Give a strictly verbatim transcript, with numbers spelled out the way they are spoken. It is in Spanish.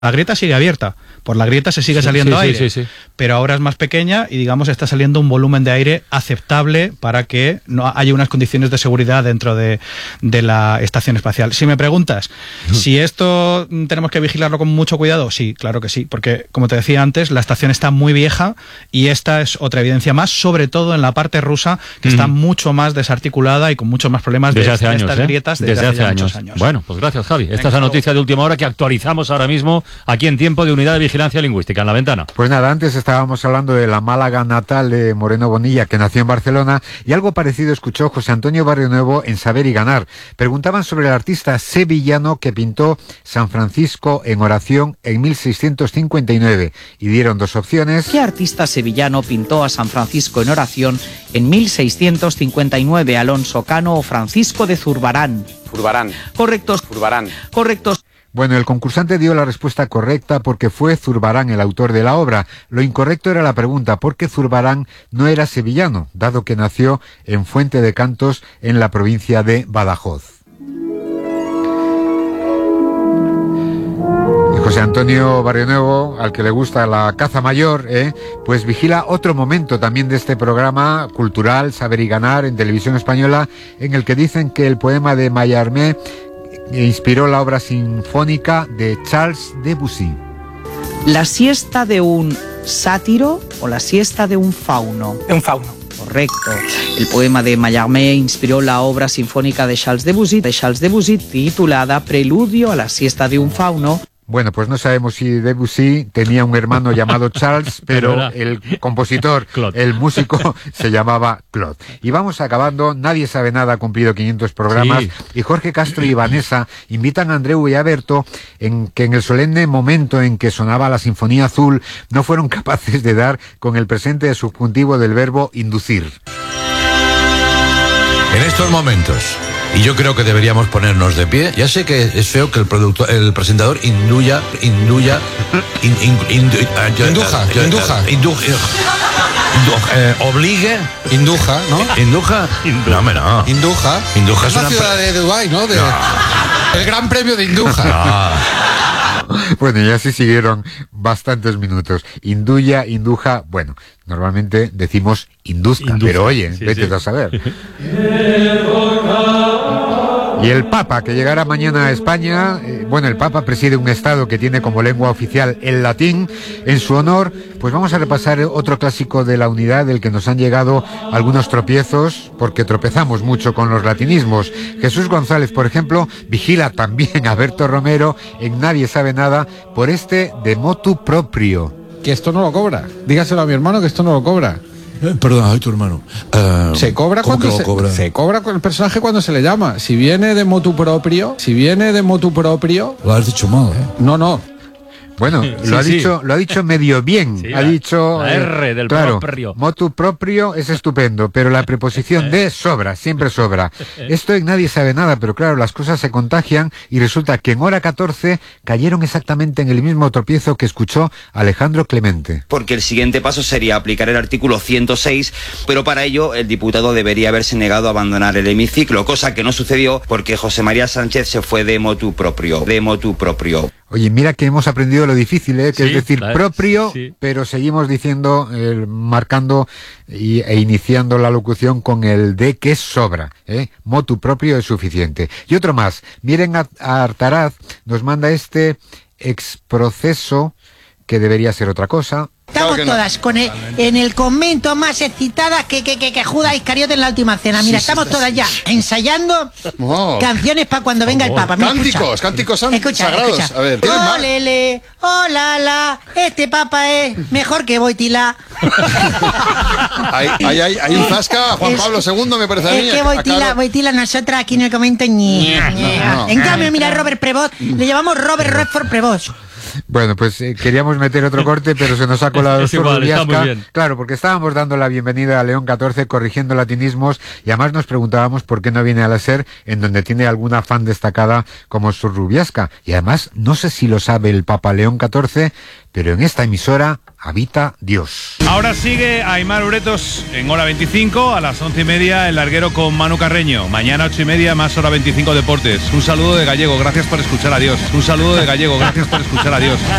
La grieta sigue abierta, por la grieta se sigue sí, saliendo sí, aire, sí, sí, sí. pero ahora es más pequeña y digamos está saliendo un volumen de aire aceptable para que no haya unas condiciones de seguridad dentro de, de la estación espacial. Si me preguntas, si esto tenemos que vigilarlo con mucho cuidado, sí, claro que sí, porque como te decía antes, la estación está muy vieja y esta es otra evidencia más, sobre todo en la parte rusa, que mm. está mucho más desarticulada y con muchos más problemas desde de, hace de años, estas ¿eh? grietas desde, desde hace, hace años. años. Bueno, pues gracias, Javi. Esta Venga, es la noticia de última hora que actualizamos ahora mismo aquí en Tiempo de Unidad de Vigilancia Lingüística, en La Ventana. Pues nada, antes estábamos hablando de la Málaga natal de Moreno Bonilla, que nació en Barcelona, y algo parecido escuchó José Antonio Barrionuevo en Saber y Ganar. Preguntaban sobre el artista sevillano que pintó San Francisco en oración en mil seiscientos cincuenta y nueve, y dieron dos opciones. ¿Qué artista sevillano pintó a San Francisco en oración en mil seiscientos cincuenta y nueve? ¿Alonso Cano o Francisco de Zurbarán? Zurbarán. Correctos. Zurbarán. Correctos. Bueno, el concursante dio la respuesta correcta porque fue Zurbarán el autor de la obra. Lo incorrecto era la pregunta, porque Zurbarán no era sevillano, dado que nació en Fuente de Cantos, en la provincia de Badajoz. Y José Antonio Barrionuevo, al que le gusta la caza mayor, ¿eh? pues vigila otro momento también de este programa cultural, Saber y Ganar, en Televisión Española, en el que dicen que el poema de Mallarmé inspiró la obra sinfónica de Charles Debussy. ¿La siesta de un sátiro o la siesta de un fauno? Un fauno. Correcto. El poema de Mallarmé inspiró la obra sinfónica de Charles Debussy, de Charles Debussy titulada Preludio a la siesta de un fauno. Bueno, pues no sabemos si Debussy tenía un hermano llamado Charles, pero el compositor, Claude. el músico, se llamaba Claude. Y vamos acabando, Nadie sabe nada, ha cumplido quinientos programas, sí. y Jorge Castro y Vanessa invitan a Andreu y a Berto en que en el solemne momento en que sonaba la Sinfonía Azul no fueron capaces de dar con el presente subjuntivo del verbo inducir. En estos momentos, y yo creo que deberíamos ponernos de pie. Ya sé que es feo que el productor, el presentador induya, induya, in, in, indu, uh, induja, uh, induja, uh, induja, induja eh, obligue, induja, ¿no? Induja, no, hombre, no. Induja, induja es es una una ciudad de Dubái, ¿no? De, no. El Gran Premio de Induja. No. Bueno, y así siguieron bastantes minutos. Induya, induja, bueno, normalmente decimos induzca, induzca pero oye, sí, vete sí. a saber. Y el Papa, que llegará mañana a España, eh, bueno, el Papa preside un estado que tiene como lengua oficial el latín. En su honor, pues vamos a repasar otro clásico de la unidad, del que nos han llegado algunos tropiezos, porque tropezamos mucho con los latinismos. Jesús González, por ejemplo, vigila también a Berto Romero en Nadie sabe nada por este de motu proprio. Que esto no lo cobra. Dígaselo a mi hermano que esto no lo cobra. Eh, perdón, soy tu hermano. Uh, se cobra cuando se, cobra? se cobra con el personaje cuando se le llama. Si viene de motu proprio, si viene de motu proprio. Lo has dicho mal, ¿eh? No, no. Bueno, sí, lo ha sí. dicho, lo ha dicho medio bien. Sí, ha dicho la R del claro, proprio. Motu proprio es estupendo, pero la preposición de sobra, siempre sobra. Esto en Nadie sabe nada, pero claro, las cosas se contagian y resulta que en hora catorce cayeron exactamente en el mismo tropiezo que escuchó Alejandro Clemente. Porque el siguiente paso sería aplicar el artículo ciento seis, pero para ello el diputado debería haberse negado a abandonar el hemiciclo, cosa que no sucedió porque José María Sánchez se fue de motu proprio, de motu proprio. Oye, mira que hemos aprendido lo difícil, ¿eh? que sí, es decir claro, propio, sí. pero seguimos diciendo, eh, marcando y, e iniciando la locución con el de que sobra. ¿eh? Motu propio es suficiente. Y otro más, miren a, a Artaraz, nos manda este exproceso, que debería ser otra cosa. Estamos claro todas no. con el, en el convento más excitadas que, que, que, que Judas Iscariote en la última cena. Mira, sí, estamos sí, todas sí. ya ensayando oh. canciones para cuando venga oh. el Papa. Mira, cánticos, escucha. cánticos escucha, sagrados. Escucha. A ver, ¡Olele! ¡Hola, la! Este Papa es mejor que Boitila. hay, hay, hay, hay un zasca, Juan es, Pablo segundo, me parece a mí. Es que Boitila, Boitila, nosotras aquí en el convento ni. No, no. En cambio, mira, Robert Prevost, le llamamos Robert Redford Prevost. Bueno, pues eh, queríamos meter otro corte, pero se nos ha colado Rubiasca. Claro, porque estábamos dando la bienvenida a León catorce, corrigiendo latinismos, y además nos preguntábamos por qué no viene a la SER, en donde tiene alguna fan destacada como Rubiasca. Y además, no sé si lo sabe el Papa León catorce, pero en esta emisora habita Dios. Ahora sigue Aimar Uretos en Hora veinticinco, a las once y media el larguero con Manu Carreño. Mañana ocho y media más Hora veinticinco Deportes. Un saludo de Gallego, gracias por escuchar, adiós. Un saludo de Gallego, gracias por escuchar, adiós.